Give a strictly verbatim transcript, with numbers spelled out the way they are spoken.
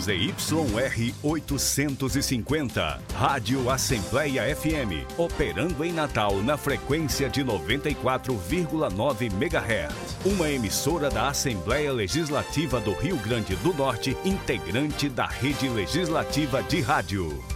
Z Y R oitocentos e cinquenta, Rádio Assembleia F M, operando em Natal na frequência de noventa e quatro vírgula nove megahertz. Uma emissora da Assembleia Legislativa do Rio Grande do Norte, integrante da Rede Legislativa de Rádio.